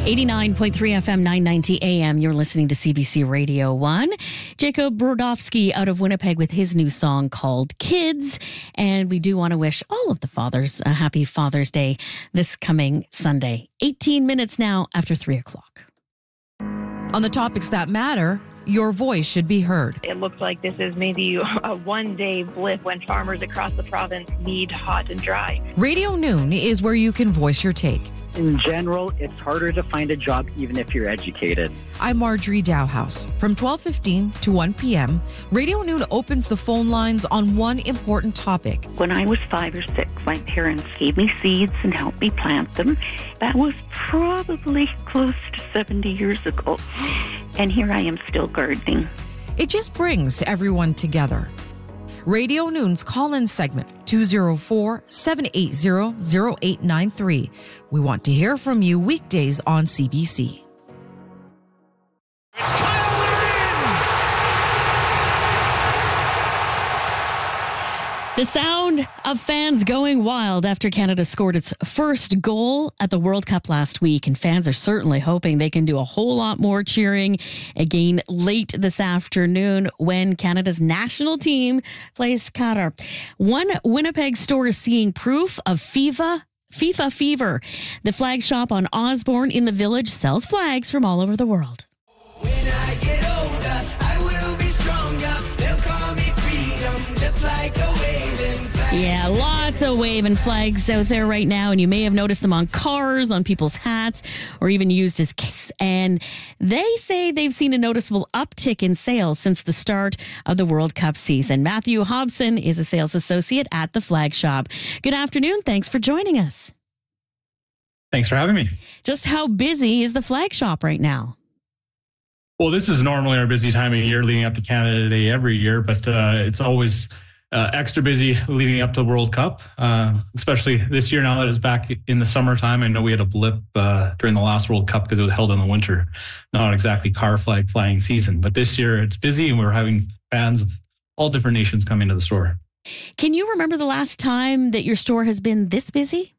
89.3 FM, 990 AM. You're listening to CBC Radio 1. Jacob Brodowski out of Winnipeg with his new song called Kids. And we do want to wish all of the fathers a happy Father's Day this coming Sunday. 18 minutes now after 3 o'clock. On the topics that matter, your voice should be heard. It looks like this is maybe a one-day blip when farmers across the province need hot and dry. Radio Noon is where you can voice your take. In general, it's harder to find a job even if you're educated. I'm Marjorie Dowhouse. From 12:15 to 1 p.m., Radio Noon opens the phone lines on one important topic. When I was 5 or 6, my parents gave me seeds and helped me plant them. That was probably close to 70 years ago. And here I am still gardening. It just brings everyone together. Radio Noon's call-in segment, 204-780-0893. We want to hear from you weekdays on CBC. It's Kyle Larin! The sound of fans going wild after Canada scored its first goal at the World Cup last week, and fans are certainly hoping they can do a whole lot more cheering again late this afternoon when Canada's national team plays Qatar. One Winnipeg store is seeing proof of FIFA fever. The flag shop on Osborne in the Village sells flags from all over the world. When I get older, I will be stronger. They'll call me freedom, just like a waving flag. Yeah, lots of waving flags out there right now, and you may have noticed them on cars, on people's hats, or even used as kits. And they say they've seen a noticeable uptick in sales since the start of the World Cup season. Matthew Hobson is a sales associate at the flag shop. Good afternoon. Thanks for joining us. Thanks for having me. Just how busy is the flag shop right now? Well, this is normally our busy time of year leading up to Canada Day every year, but it's always extra busy leading up to the World Cup, especially this year now that it's back in the summertime. I know we had a blip during the last World Cup because it was held in the winter, not exactly car flag flying season. But this year it's busy and we're having fans of all different nations come into the store. Can you remember the last time that your store has been this busy?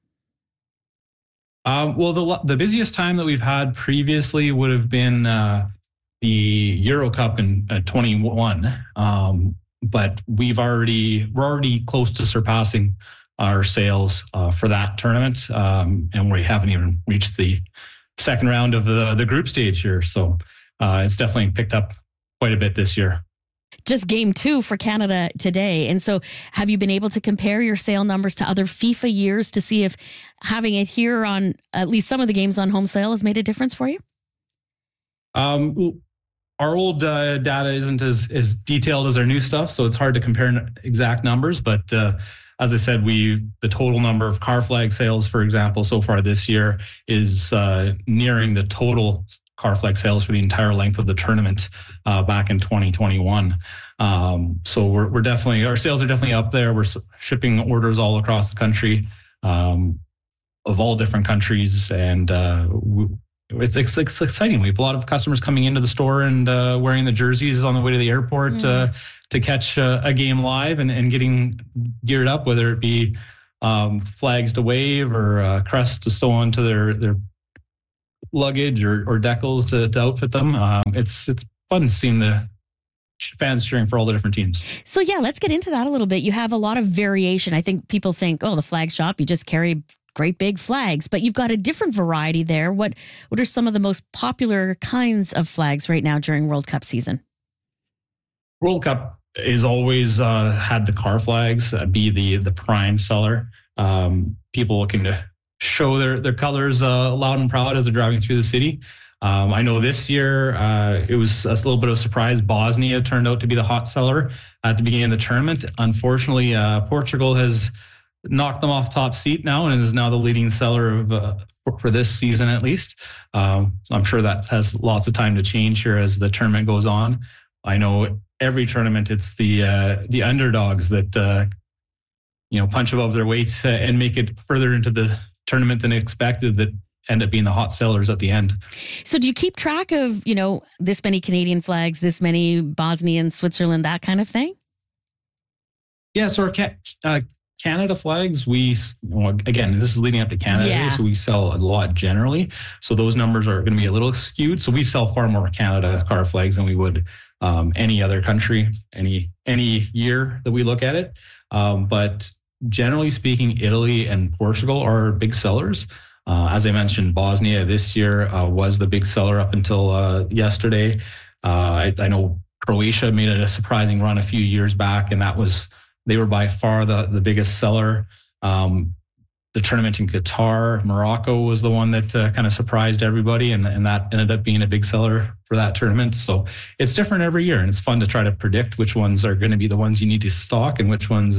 Well, the busiest time that we've had previously would have been the Euro Cup in 21. But we're already close to surpassing our sales for that tournament, and we haven't even reached the second round of the group stage here. So it's definitely picked up quite a bit this year. Just game 2 for Canada today. And so have you been able to compare your sale numbers to other FIFA years to see if having it here on at least some of the games on home sale has made a difference for you? Our old data isn't as detailed as our new stuff, so it's hard to compare exact numbers. But as I said, the total number of car flag sales, for example, so far this year is nearing the total car flag sales for the entire length of the tournament back in 2021. So we're definitely, our sales are definitely up there. We're shipping orders all across the country of all different countries, and it's exciting. We have a lot of customers coming into the store and wearing the jerseys on the way to the airport to catch a game live and getting geared up, whether it be flags to wave or crests to sew onto their luggage or decals to outfit them. It's fun seeing the fans cheering for all the different teams. So yeah, let's get into that a little bit. You have a lot of variation. I think people think, the flag shop, you just carry great big flags, but you've got a different variety there. What are some of the most popular kinds of flags right now during World Cup season? World Cup is always had the car flags be the prime seller. People looking to show their colors loud and proud as they're driving through the city. I know this year it was a little bit of a surprise. Bosnia turned out to be the hot seller at the beginning of the tournament. Unfortunately, Portugal has knocked them off top seat now and is now the leading seller for this season at least. I'm sure that has lots of time to change here as the tournament goes on. I know every tournament it's the underdogs that punch above their weight and make it further into the tournament than expected that end up being the hot sellers at the end. So do you keep track of, this many Canadian flags, this many Bosnian, Switzerland, that kind of thing? Yeah, so our Canada flags, again, this is leading up to Canada Day, so we sell a lot generally. So those numbers are going to be a little skewed. So we sell far more Canada car flags than we would any other country, any year that we look at it. But generally speaking, Italy and Portugal are big sellers. As I mentioned, Bosnia this year was the big seller up until yesterday. I know Croatia made it a surprising run a few years back, and they were by far the biggest seller. The tournament in Qatar, Morocco was the one that kind of surprised everybody, and that ended up being a big seller for that tournament. So it's different every year, and it's fun to try to predict which ones are going to be the ones you need to stock and which ones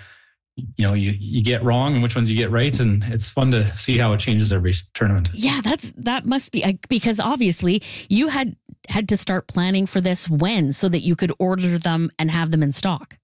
you get wrong and which ones you get right. And it's fun to see how it changes every tournament. Yeah, that must be because obviously you had to start planning for this when so that you could order them and have them in stock.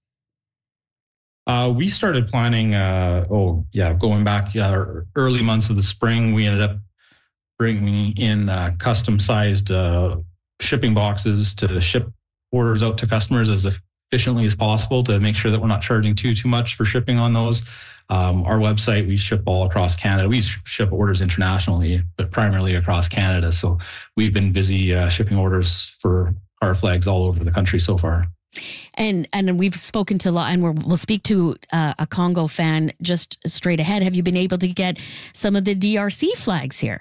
We started planning, going back early months of the spring. We ended up bringing in custom-sized shipping boxes to ship orders out to customers as efficiently as possible to make sure that we're not charging too much for shipping on those. Our website, we ship all across Canada. We ship orders internationally, but primarily across Canada. So we've been busy shipping orders for car flags all over the country so far. And we've spoken to and we'll speak to a Congo fan just straight ahead. Have you been able to get some of the DRC flags here?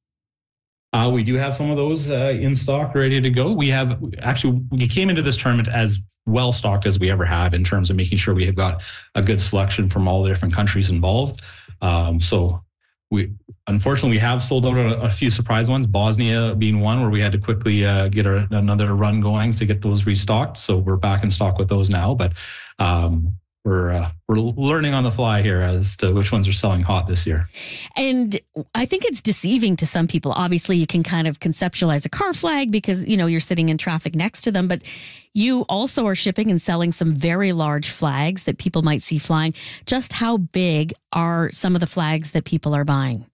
We do have some of those in stock, ready to go. We came into this tournament as well stocked as we ever have in terms of making sure we have got a good selection from all the different countries involved. So we have sold out a few surprise ones, Bosnia being one where we had to quickly get another run going to get those restocked. So we're back in stock with those now, but we're learning on the fly here as to which ones are selling hot this year. And I think it's deceiving to some people. Obviously, you can kind of conceptualize a car flag because, you're sitting in traffic next to them, but you also are shipping and selling some very large flags that people might see flying. Just how big are some of the flags that people are buying?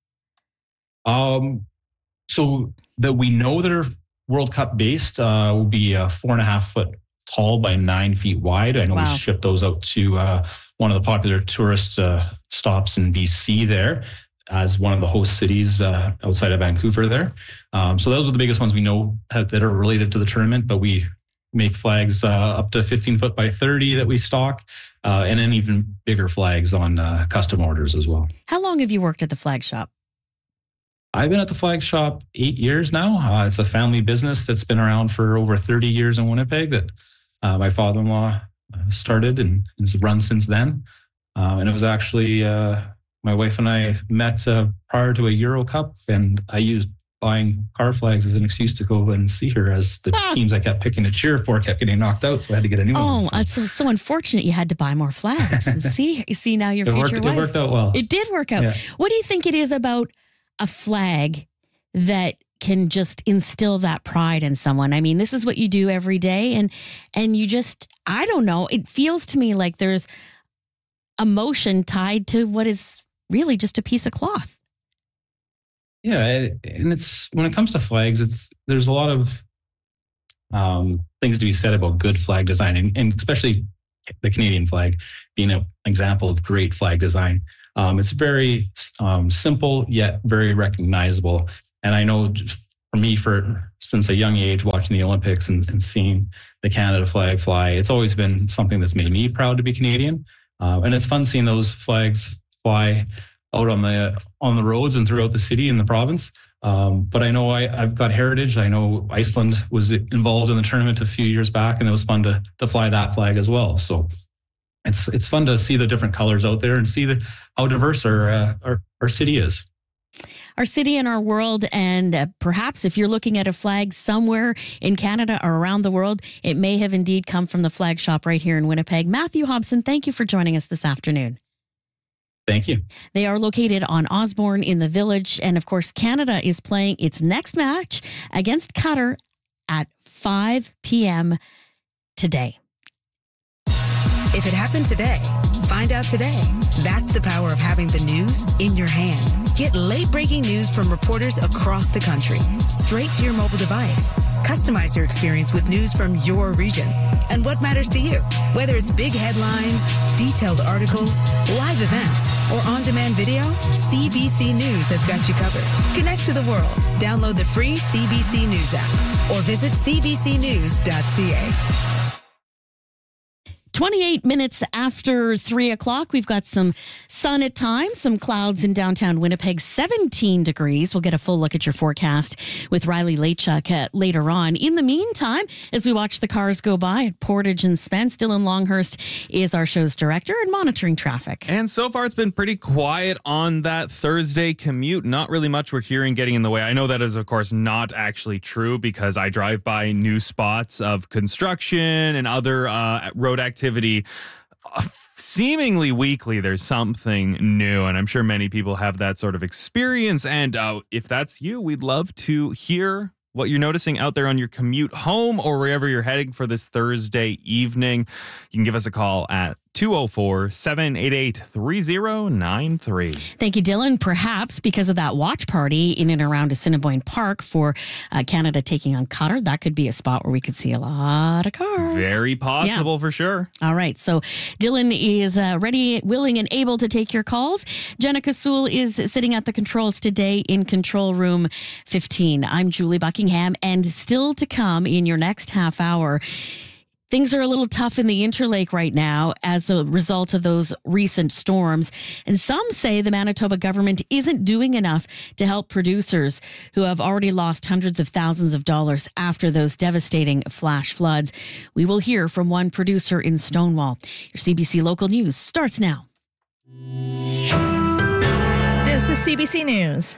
So that we know that are World Cup based will be a 4.5 foot tall by 9 feet wide. I know we shipped those out to one of the popular tourist stops in BC there as one of the host cities outside of Vancouver there. So those are the biggest ones we know that are related to the tournament, but we make flags up to 15 foot by 30 that we stock, and then even bigger flags on custom orders as well. How long have you worked at the flag shop? I've been at the flag shop 8 years now. It's a family business that's been around for over 30 years in Winnipeg that my father-in-law started and has run since then. And it was actually my wife and I met prior to a Euro Cup, and I used buying car flags as an excuse to go and see her as the teams I kept picking to cheer for kept getting knocked out, so I had to get a new one. Oh, it's so unfortunate you had to buy more flags. And see now your future wife. It worked out well. It did work out. Yeah. What do you think it is about a flag that can just instill that pride in someone? I mean, this is what you do every day, and you just, I don't know, it feels to me like there's emotion tied to what is really just a piece of cloth. Yeah, and it's when it comes to flags, there's a lot of things to be said about good flag design, and especially the Canadian flag being an example of great flag design. It's very simple yet very recognizable. And I know for me, since a young age, watching the Olympics and seeing the Canada flag fly, it's always been something that's made me proud to be Canadian. And it's fun seeing those flags fly out on the roads and throughout the city and the province. But I know I've got heritage. I know Iceland was involved in the tournament a few years back, and it was fun to fly that flag as well. So it's fun to see the different colors out there and see how diverse our city is. Our city and our world, and perhaps if you're looking at a flag somewhere in Canada or around the world, it may have indeed come from the flag shop right here in Winnipeg. Matthew Hobson, thank you for joining us this afternoon. Thank you. They are located on Osborne in the Village. And of course, Canada is playing its next match against Qatar at 5 p.m. today. If it happened today, Find out today. That's the power of having the news in your hand. Get late-breaking news from reporters across the country, straight to your mobile device. Customize your experience with news from your region and what matters to you. Whether it's big headlines, detailed articles, live events, or on-demand video, CBC News has got you covered. Connect to the world. Download the free CBC News app or visit cbcnews.ca. 28 minutes after 3 o'clock, we've got some sun at times, some clouds in downtown Winnipeg, 17 degrees. We'll get a full look at your forecast with Riley Leitchuk later on. In the meantime, as we watch the cars go by at Portage and Spence, Dylan Longhurst is our show's director and monitoring traffic. And so far, it's been pretty quiet on that Thursday commute. Not really much we're hearing getting in the way. I know that is, of course, not actually true because I drive by new spots of construction and other road activity. Seemingly weekly, there's something new, and I'm sure many people have that sort of experience. And if that's you, we'd love to hear what you're noticing out there on your commute home or wherever you're heading for this Thursday evening. You can give us a call at 204-788-3093. Thank you, Dylan. Perhaps because of that watch party in and around Assiniboine Park for Canada taking on Qatar, that could be a spot where we could see a lot of cars. Very possible, for sure. All right. So Dylan is ready, willing, and able to take your calls. Jenna Kasul is sitting at the controls today in Control Room 15. I'm Julie Buckingham, and still to come in your next half hour, things are a little tough in the Interlake right now as a result of those recent storms. And some say the Manitoba government isn't doing enough to help producers who have already lost hundreds of thousands of dollars after those devastating flash floods. We will hear from one producer in Stonewall. Your CBC Local News starts now. This is CBC News.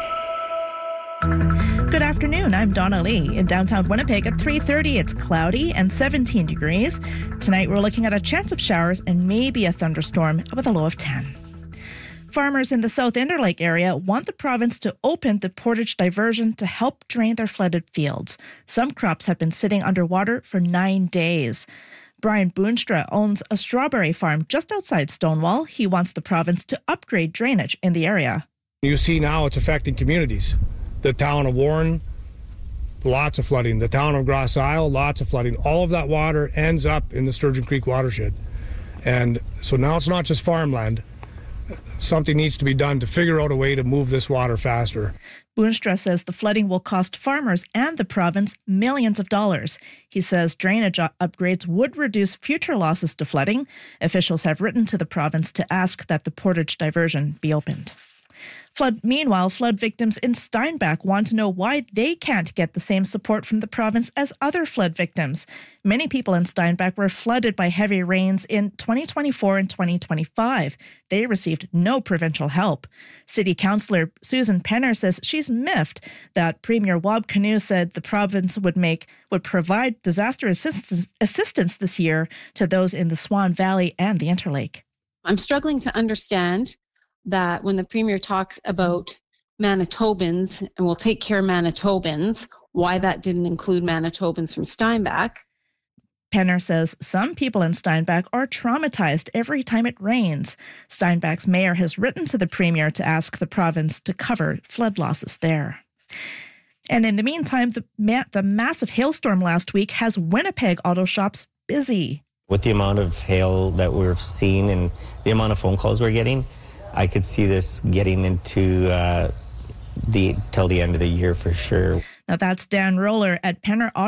Good afternoon, I'm Donna Lee. In downtown Winnipeg at 3:30, it's cloudy and 17 degrees. Tonight we're looking at a chance of showers and maybe a thunderstorm with a low of 10. Farmers in the South Interlake area want the province to open the Portage diversion to help drain their flooded fields. Some crops have been sitting underwater for 9 days. Brian Boonstra owns a strawberry farm just outside Stonewall. He wants the province to upgrade drainage in the area. You see now it's affecting communities. The town of Warren, lots of flooding. The town of Grosse Isle, lots of flooding. All of that water ends up in the Sturgeon Creek watershed. And so now it's not just farmland. Something needs to be done to figure out a way to move this water faster. Boonstra says the flooding will cost farmers and the province millions of dollars. He says drainage upgrades would reduce future losses to flooding. Officials have written to the province to ask that the Portage diversion be opened. Meanwhile, flood victims in Steinbach want to know why they can't get the same support from the province as other flood victims. Many people in Steinbach were flooded by heavy rains in 2024 and 2025. They received no provincial help. City Councillor Susan Penner says she's miffed that Premier Wab Kinew said the province would provide disaster assistance this year to those in the Swan Valley and the Interlake. I'm struggling to understand that when the Premier talks about Manitobans and will take care of Manitobans, why that didn't include Manitobans from Steinbach. Penner says some people in Steinbach are traumatized every time it rains. Steinbach's mayor has written to the Premier to ask the province to cover flood losses there. And in the meantime, the massive hailstorm last week has Winnipeg auto shops busy. With the amount of hail that we're seeing and the amount of phone calls we're getting, I could see this getting into till the end of the year for sure. Now that's Dan Roller at Penner Auto